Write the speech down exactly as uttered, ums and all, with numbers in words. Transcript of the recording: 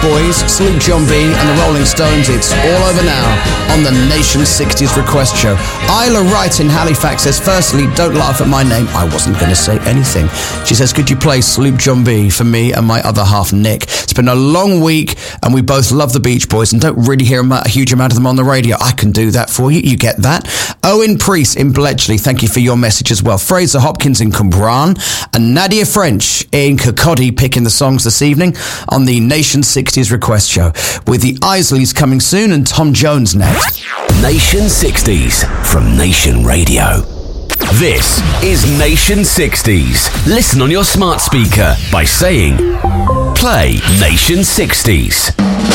Boys, Sloop John B and the Rolling Stones. It's all over now on the Nation sixties Request Show. Isla Wright in Halifax says, firstly, don't laugh at my name. I wasn't going to say anything. She says, could you play Sloop John B for me and my other half, Nick? It's been a long week and we both love the Beach Boys and don't really hear a huge amount of them on the radio. I can do that for you. You get that. Owen Priest in Bletchley, thank you for your message as well. Fraser Hopkins in Cumbrawn and Nadia French in Kirkcaldy picking the songs this evening on the Nation sixties Request Show, with the Isleys coming soon and Tom Jones next. Nation sixties from Nation Radio. This is Nation sixties. Listen on your smart speaker by saying, play Nation sixties.